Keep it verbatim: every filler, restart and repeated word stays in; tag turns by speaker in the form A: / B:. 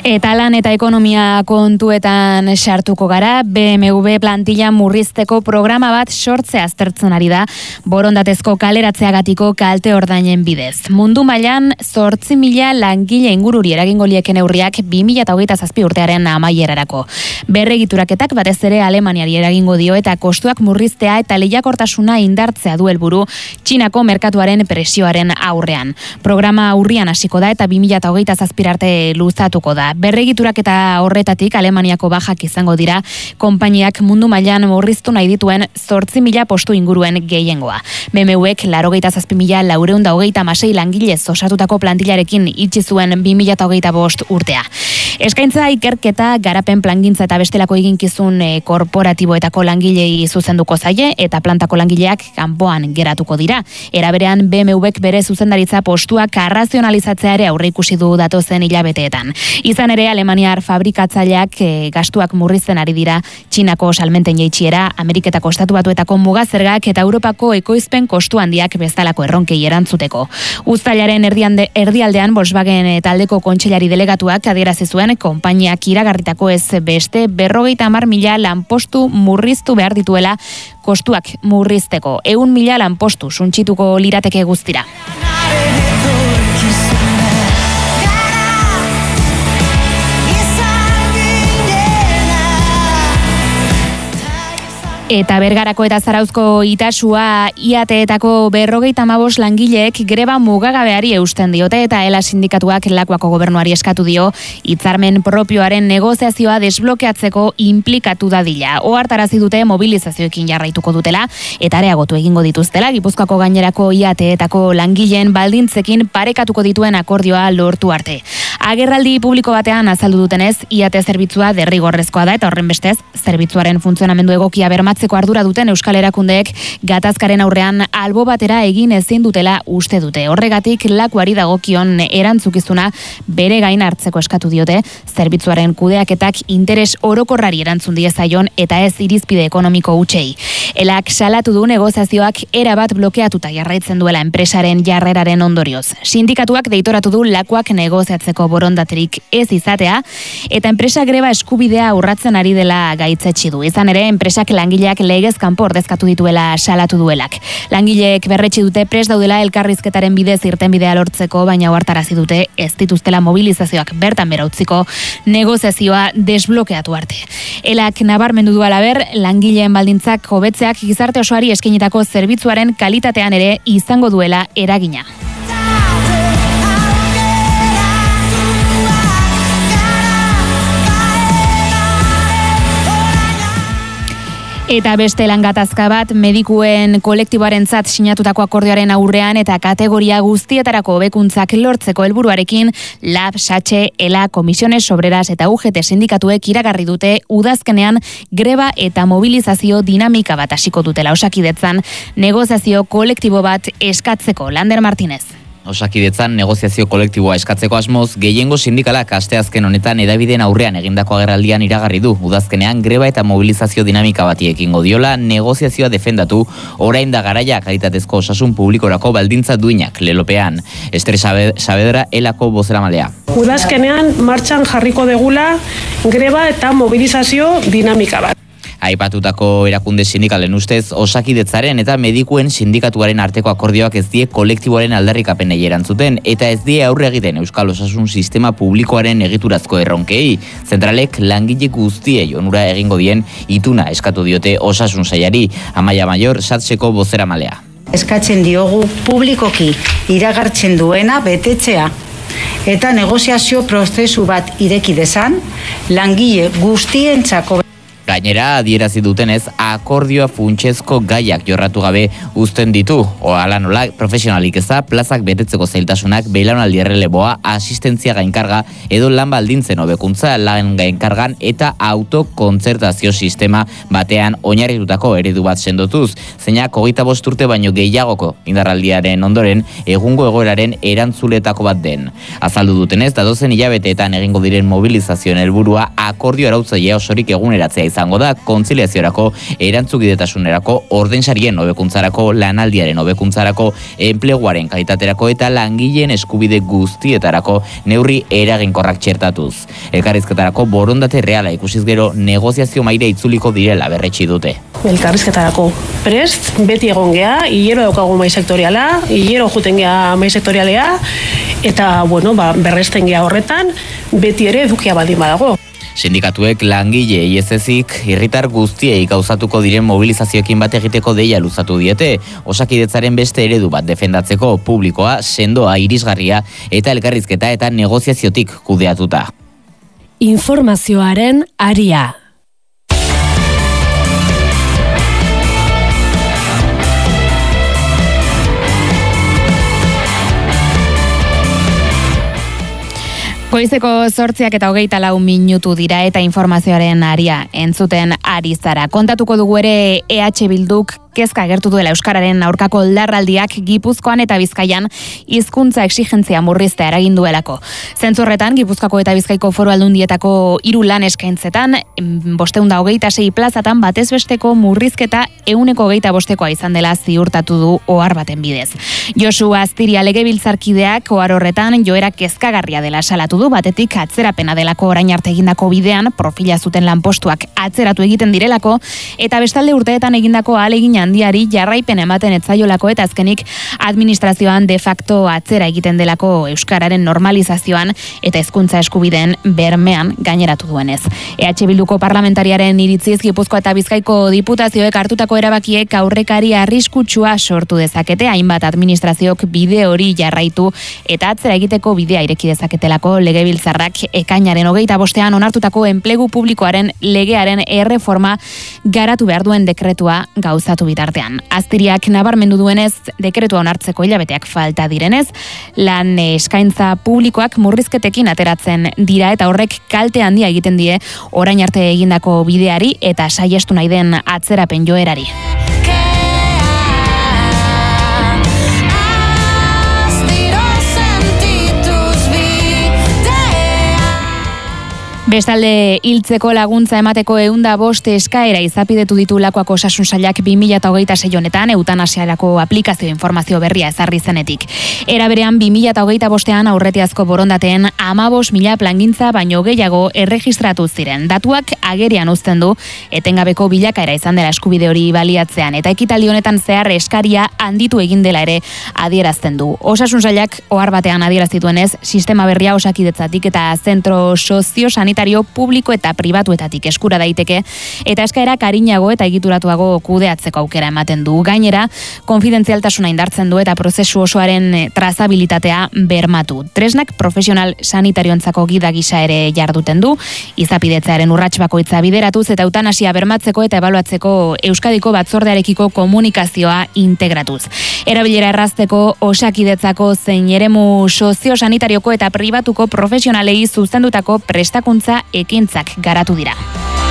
A: Eta lan eta ekonomia kontuetan sartuko gara, B M W plantilla murrizteko programa bat sortzea aztertzen ari da, borondatezko kaleratzeagatiko kalte ordainen bidez. Mundu mailan zortzi mila langile ingururi eragingo lieke neurriak bi mila hogeita zazpi urtearen amaierarako. Berregituraketak batez ere Alemaniari eragingo dio eta kostuak murriztea eta lehiakortasuna indartzea du helburu Txinako merkatuaren presioaren aurrean. Programa urrian hasiko da eta bi mila hogeita zazpi arte luzatuko da. Berregiturak eta horretatik Alemaniako bajak izango dira, konpainiak mundu mailan murriztu nahi dituen zortzi mila postu inguruen gehiengoa. B M Wek laurogeita zazpi mila laurehun eta hogeita hamasei langilez osatutako plantillarekin itxi zuen bi mila hogeita bost urtea. Eskaintza ikerketa, garapen plangintza eta bestelako eginkizun e, korporatiboetako langilei zuzenduko zaie eta plantako langileak kanpoan geratuko dira. Era berean B M Wek bere zuzendaritza postuak arrazionalizatzea ere aurreikusi du datozen hilabeteetan. Izan ere, Alemaniar fabrikatzaileak e, gastuak murrizten ari dira, Txinako salmenten jaitsiera, Ameriketako Estatu Batuetako mugazergak eta Europako ekoizpen kostu handiak bezalako erronkei erantzuteko. Uztailaren erdiande, erdialdean Volkswagen taldeko kontseilari delegatuak adierazi zuen konpainiak iragarritako ez beste berrogeita hamar mila lanpostu murriztu behar dituela kostuak murrizteko. Ehun mila lanpostu suntsituko lirateke guztira. Eta Bergarako eta Zarauzko itasua I A T-etako berrogeita hamabost langileek greba mugagabeari eusten diote eta ELA sindikatuak Lakuako gobernuari eskatu dio hitzarmen propioaren negoziazioa desblokeatzeko inplikatu dadila. Ohartarazi dute mobilizazioekin jarraituko dutela eta areagotu egingo dituztela Gipuzkoako gainerako I A T-etako langileen baldintzekin parekatuko dituen akordioa lortu arte. Agerraldi publiko batean azaldu dutenez, I A T zerbitzua derrigorrezkoa da eta horrenbestez zerbitzuaren funtzionamendu egokia bermatzeko ardura duten euskal erakundeek gatazkaren aurrean albo batera egin ezin dutela uste dute. Horregatik Lakuari dagokion erantzukizuna bere gain hartzeko eskatu diote, zerbitzuaren kudeaketak interes orokorrari erantzun diezaion eta ez irizpide ekonomiko hutsei. Elak salatu du negoziazioak erabat blokeatuta jarraitzen duela enpresaren jarreraren ondorioz. Sindikatuak deitoratu du Lakuak negoziatzeko borondaterik ez izatea eta enpresa greba eskubidea urratzen ari dela gaitzetsi du. Izan ere, enpresak langileak legez kanpo ordezkatu dituela salatu duelak. Langileek berretsi dute prest daudela elkarrizketaren bidez irtenbidea lortzeko, baina ohartarazi dute ez dituztela mobilizazioak bertan bera utziko negoziazioa desblokeatu arte. Elak nabarmendu du halaber, langileen baldintzak hobetzeak gizarte osoari eskainitako zerbitzuaren kalitatean ere izango duela eragina. Eta beste lan gatazka bat, medikuen kolektiboarentzat sinatutako akordioaren aurrean eta kategoria guztietarako hobekuntzak lortzeko helburuarekin Lab, Satxe, ELA, Comisiones Obreras eta U G T sindikatuek iragarri dute udazkenean greba eta mobilizazio dinamika bat hasiko dutela Osakidetzan negoziazio kolektibo bat eskatzeko. Lander Martínez.
B: Osakidetzan negoziazio kolektiboa eskatzeko asmoz, gehiengo sindikalak asteazken honetan hedabideen aurrean egindako agerraldian iragarri du. Udazkenean greba eta mobilizazio dinamika bati ekingo diola, negoziazioa defendatu, orain da garaia kalitatezko osasun publikorako baldintza duinak lelopean. Ester Saavedra Elako bozeramalea.
C: Udazkenean martxan jarriko degula greba eta mobilizazio dinamika bat.
B: Aipatutako erakunde sindikalen ustez, Osakidetzaren eta medikuen sindikatuaren arteko akordioak ez die kolektiboaren aldarrikapenei erantzuten eta ez die aurre egiten Euskal Osasun Sistema Publikoaren egiturazko erronkei. Zentralek langile guztiei onura egingo dien ituna eskatu diote Osasun Sailari. Amaia Maior, Satseko bozeramalea.
D: Eskatzen diogu publikoki iragartzen duena betetzea eta negoziazio prozesu bat ireki dezan langile guztientzako.
B: Gainera, adierazi dutenez, akordioa funtsezko gaiak jorratu gabe uzten ditu. Ohala nola, profesionalik eza, plazak betetzeko zailtasunak, belaunaldi erreleboa, asistentzia gainkarga, edo lan baldintzen hobekuntza lan gainkargan eta autokontzertazio sistema batean oinarritutako eredu bat sendotuz. Zeinak hogeita bost urte baino gehiagoko indarraldiaren ondoren, egungo egoeraren erantzuletako bat den. Azaldu dutenez, datozen hilabeteetan egingo diren mobilizazioen helburua akordio arautzailea osorik eguneratzea izango izango da kontziliaziorako, erantzukidetasunerako, ordensarien hobekuntzarako, lanaldiaren hobekuntzarako, enpleguaren kalitaterako eta langileen eskubide guztietarako neurri eraginkorrak txertatuz. Elkarrizketarako borondate reala ikusiz gero negoziazio maila itzuliko direla berretsi dute.
C: Elkarrizketarako prest, beti egon gea, hilero daukagu mai sektoriala, hilero juten gea mai sektorialea, eta bueno, ba, berresten gea horretan, beti ere edukia baldin badago.
B: Sindikatuek langile ez ezik herritar guztiei gauzatuko diren mobilizazioekin bat egiteko deia luzatu diete, Osakidetzaren beste eredu bat defendatzeko, publikoa, sendoa, irisgarria eta elkarrizketa eta negoziaziotik kudeatuta.
E: Informazioaren aria.
A: Goizeko zortziak eta hogeita lau minutu dira eta informazioaren aria entzuten ari zara. Kontatuko dugu ere E H Bilduk kezka agertu duela euskararen aurkako larraldiak Gipuzkoan eta Bizkaian hizkuntza exigentzia murriztea eragin duelako. Zentzurretan Gipuzkoako eta Bizkaiko Foru Aldundietako hiru lan eskaintzetan bostehun eta hogeita sei plazatan batez besteko murrizketa ehuneko hogeita bostekoa izan dela ziurtatu du ohar baten bidez. Josu Astiria legebiltzarkideak ohar horretan joera kezkagarria dela salatu du, batetik atzerapena delako orain arte egindako bidean profila zuten lanpostuak atzeratu egiten direlako eta bestalde urteetan egindako ahalegin handiari jarraipen ematen etzaiolako eta azkenik administrazioan de facto atzera egiten delako euskararen normalizazioan eta hezkuntza eskubideen bermean gaineratu duenez. E H Bilduko parlamentariaren iritziz Gipuzkoa eta Bizkaiko diputazioek hartutako erabakiek aurrekari arriskutsua sortu dezakete, hainbat administraziok bide hori jarraitu eta atzera egiteko bidea ireki dezaketelako legebiltzarrak ekainaren hogeita bostean onartutako enplegu publikoaren legearen erreforma garatu behar duen dekretua gauzatu bitartean. Aztiriak nabarmendu duenez, dekretua onartzeko hilabeteak falta direnez, lan eskaintza publikoak murrizketekin ateratzen dira eta horrek kalte handia egiten die orain arte egindako bideari eta saiestu nahi den atzerapen joerari. Bestalde, hiltzeko laguntza emateko ehun eta bost eskaera izapidetu ditu Lakuak Osasun Sailak bi mila hogeita sei honetan eutanasiarako aplikazio informazio berria ezarri zenetik. Era berean bi mila hogeita bostean aurretiazko borondateen hamabost mila plangintza baino gehiago erregistratu ziren. Datuak agerian uzten du etengabeko bilakaera izan dela eskubide hori baliatzean eta ekitaldi honetan zehar eskaria handitu egin dela ere adierazten du. Osasun Sailak ohar batean adierazituenez, sistema berria Osakidetzatik eta zentro sozio-sanitario publiko eta pribatuetatik eskura daiteke eta eskaera karinago eta egituratuago kudeatzeko aukera ematen du. Gainera, konfidentzialtasuna indartzen du eta prozesu osoaren trazabilitatea bermatu. Tresnak profesional sanitarioentzako gida gisa ere jarduten du, izapidetzearen urrats bakoitza bideratuz eta eutanasia bermatzeko eta ebaluatzeko Euskadiko batzordearekiko komunikazioa integratuz. Erabilera errazteko Osakidetzako zein eremu sozio-sanitarioko eta pribatuko profesionalei zuzendutako prestakuntza ekintzak garatu dira.